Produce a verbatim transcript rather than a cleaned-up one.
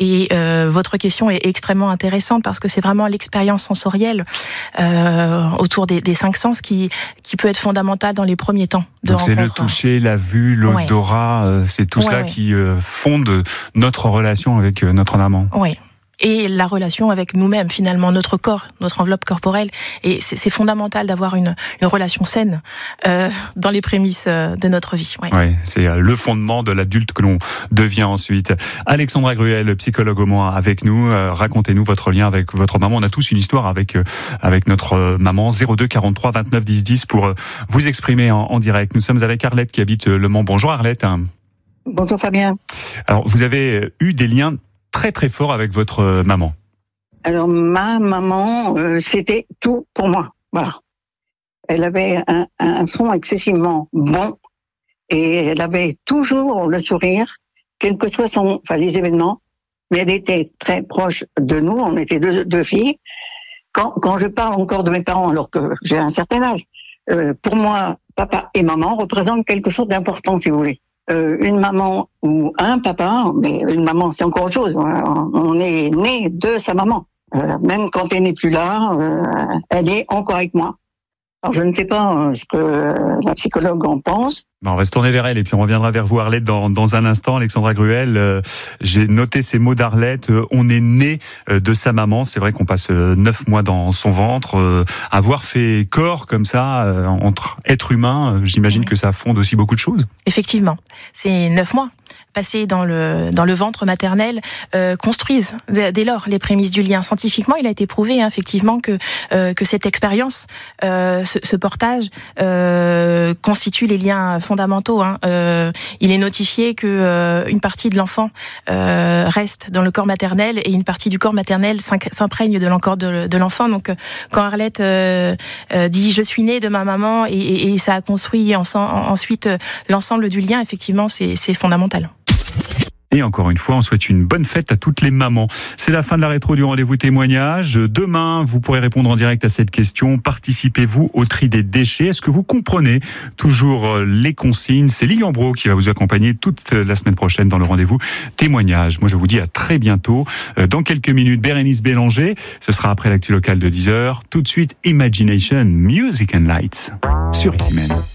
Et euh, votre question est extrêmement intéressante parce que c'est vraiment l'expérience sensorielle euh, autour des, des cinq sens qui, qui peut être fondamentale dans les premiers temps de Donc rencontre. C'est le toucher, la vue, l'odorat, ouais. C'est tout ouais, cela ouais. qui euh, fonde notre relation avec euh, notre maman. Oui. Et la relation avec nous-mêmes, finalement, notre corps, notre enveloppe corporelle. Et c'est, c'est fondamental d'avoir une, une relation saine euh, dans les prémices de notre vie. Oui, ouais, c'est le fondement de l'adulte que l'on devient ensuite. Alexandra Gruel, psychologue au moins, avec nous. Euh, racontez-nous votre lien avec votre maman. On a tous une histoire avec euh, avec notre maman. zéro deux quarante-trois vingt-neuf dix dix pour euh, vous exprimer en, en direct. Nous sommes avec Arlette qui habite Le Mans. Bonjour Arlette. Bonjour Fabien. Alors, vous avez eu des liens très très fort avec votre maman. Alors ma maman, euh, c'était tout pour moi. Voilà. Elle avait un, un fond excessivement bon et elle avait toujours le sourire, quel que soit son, enfin les événements. Mais elle était très proche de nous. On était deux, deux filles. Quand, quand je parle encore de mes parents, alors que j'ai un certain âge, euh, pour moi, papa et maman représentent quelque chose d'important, si vous voulez. Euh, une maman ou un papa, mais une maman c'est encore autre chose. On est né de sa maman. Euh, même quand elle n'est plus là, euh, elle est encore avec moi. Alors je ne sais pas ce que la psychologue en pense. Ben on va se tourner vers elle et puis on reviendra vers vous Arlette dans, dans un instant. Alexandra Gruel, euh, j'ai noté ces mots d'Arlette. Euh, on est né euh, de sa maman. C'est vrai qu'on passe euh, neuf mois dans son ventre. Euh, avoir fait corps comme ça euh, entre êtres humains, euh, j'imagine oui. que ça fonde aussi beaucoup de choses. Effectivement, c'est neuf mois passés dans le dans le ventre maternel euh, construisent dès lors les prémices du lien. Scientifiquement, il a été prouvé hein, effectivement que euh, que cette expérience, euh, ce, ce portage euh, constitue les liens fondamentaux. Hein. Euh, il est notifié que euh, une partie de l'enfant euh, reste dans le corps maternel et une partie du corps maternel s'imprègne de l'encore de, de l'enfant. Donc, quand Arlette euh, euh, dit je suis née de ma maman et, et, et ça a construit en, en, ensuite l'ensemble du lien, effectivement, c'est, c'est fondamental. Et encore une fois, on souhaite une bonne fête à toutes les mamans. C'est la fin de la rétro du rendez-vous témoignage. Demain, vous pourrez répondre en direct à cette question. Participez-vous au tri des déchets? Est-ce que vous comprenez toujours les consignes? C'est Lilian Brault qui va vous accompagner toute la semaine prochaine dans le rendez-vous témoignage. Moi, je vous dis à très bientôt. Dans quelques minutes, Bérénice Bélanger. Ce sera après l'actu locale de dix heures. Tout de suite, Imagination, Music and Lights sur X M N.